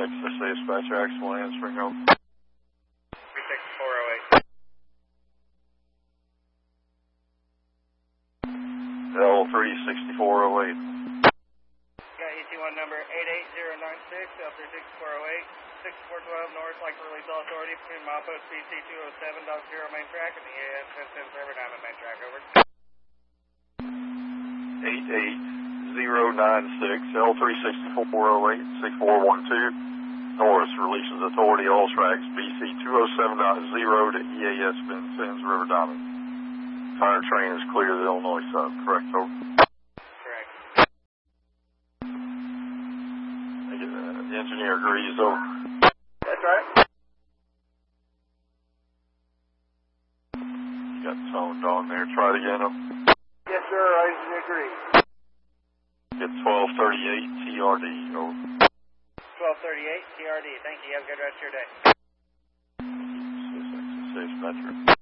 XSA dispatcher, actual hands, spring home. 36408. L36408. Got ET1 number 88096, L36408, 6412 North, like to release all authority between milepost BC207.0 main track and the EAS Vincent River Diamond main track, over. 88096, L36408, 6412. Norris releases authority all tracks BC207.0 to EAS Vincennes River Diamond. Fire train is clear to the Illinois side, correct, over? Correct. The engineer agrees, over. That's right. You got toned on there, try it again, over. Yes, sir, I agree. Get 1238 TRD, over. 1238 TRD, thank you, have a good rest of your day. Safe, Metro.